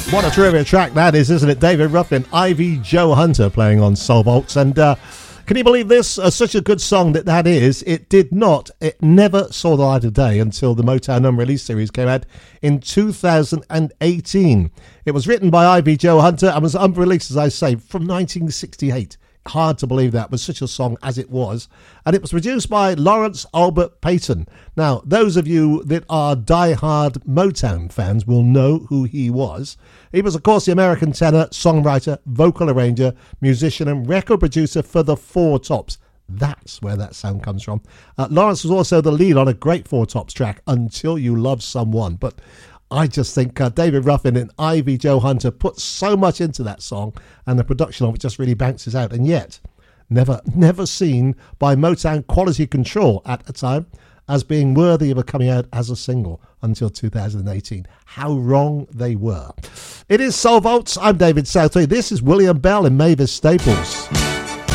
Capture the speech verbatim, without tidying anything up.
What a terrific track that is, isn't it? David Ruffin, Ivy Joe Hunter playing on Soul Vaults. And uh, can you believe this? Uh, such a good song that that is. It did not, it never saw the light of day until the Motown Unreleased series came out in two thousand eighteen. It was written by Ivy Joe Hunter and was unreleased, as I say, from nineteen sixty-eight. Hard to believe that was such a song as it was. And it was produced by Lawrence Albert Payton. Now, those of you that are die-hard Motown fans will know who he was. He was, of course, the American tenor, songwriter, vocal arranger, musician and record producer for the Four Tops. That's where that sound comes from. Uh, Lawrence was also the lead on a great Four Tops track, Until You Love Someone. But I just think uh, David Ruffin and Ivy Joe Hunter put so much into that song, and the production of it just really bounces out. And yet, never, never seen by Motown Quality Control at the time as being worthy of a coming out as a single until two thousand eighteen. How wrong they were. It is Soul Vaults. I'm David Southey. This is William Bell and Mavis Staples.